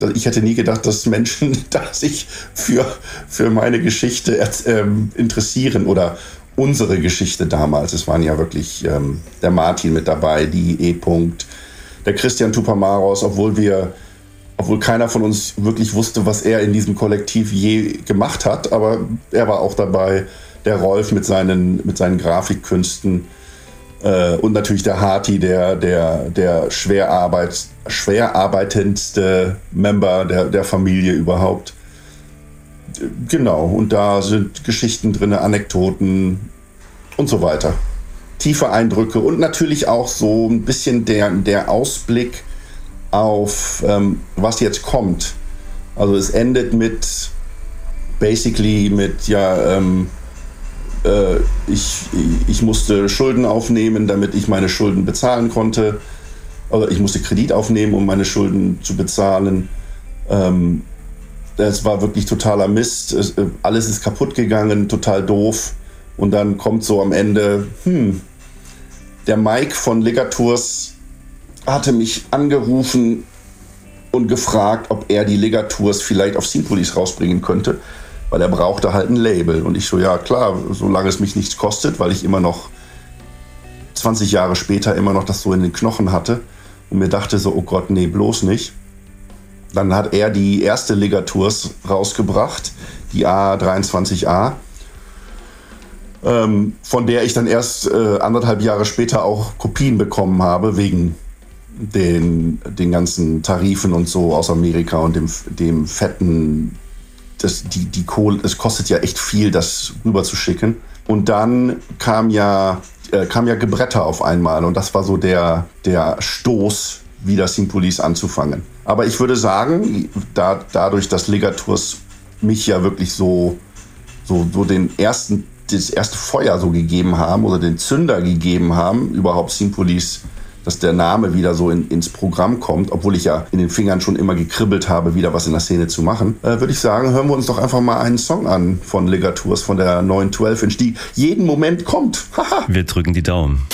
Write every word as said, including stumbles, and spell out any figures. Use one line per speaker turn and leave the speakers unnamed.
Ich hätte nie gedacht, dass Menschen da sich für, für meine Geschichte ähm, interessieren oder unsere Geschichte damals. Es waren ja wirklich ähm, der Martin mit dabei, die E-Punkt, der Christian Tupamaros, obwohl wir, obwohl keiner von uns wirklich wusste, was er in diesem Kollektiv je gemacht hat, aber er war auch dabei, der Rolf mit seinen, mit seinen Grafikkünsten äh, und natürlich der Harti, der, der, der schwer, arbeit, schwer arbeitendste Member der, der Familie überhaupt. Genau, und da sind Geschichten drin, Anekdoten und so weiter. Tiefe Eindrücke und natürlich auch so ein bisschen der, der Ausblick auf, ähm, was jetzt kommt. Also es endet mit, basically mit, ja, ähm, äh, ich, ich musste Schulden aufnehmen, damit ich meine Schulden bezahlen konnte. Also ich musste Kredit aufnehmen, um meine Schulden zu bezahlen. Ähm, Es war wirklich totaler Mist. Es, alles ist kaputt gegangen, total doof. Und dann kommt so am Ende, hm, der Mike von Ligatours hatte mich angerufen und gefragt, ob er die Ligatours vielleicht auf Synpolis rausbringen könnte, weil er brauchte halt ein Label. Und ich so, ja klar, solange es mich nichts kostet, weil ich immer noch zwanzig Jahre später immer noch das so in den Knochen hatte und mir dachte so, oh Gott, nee, bloß nicht. Dann hat er die erste Ligatours rausgebracht, die A dreiundzwanzig A, ähm, von der ich dann erst äh, anderthalb Jahre später auch Kopien bekommen habe, wegen den, den ganzen Tarifen und so aus Amerika und dem, dem fetten, das, die, die Kohle, es kostet ja echt viel, das rüber zu schicken. Und dann kam ja, äh, kam ja Gebretter auf einmal und das war so der, der Stoß, wieder Synpolis anzufangen. Aber ich würde sagen, da, dadurch, dass Ligatours mich ja wirklich so, so, so den ersten, das erste Feuer so gegeben haben oder den Zünder gegeben haben, überhaupt Synpolis, dass der Name wieder so in, ins Programm kommt, obwohl ich ja in den Fingern schon immer gekribbelt habe, wieder was in der Szene zu machen, äh, würde ich sagen, hören wir uns doch einfach mal einen Song an von Ligatours, von der neuen zwölf Inch, die jeden Moment kommt.
Wir drücken die Daumen.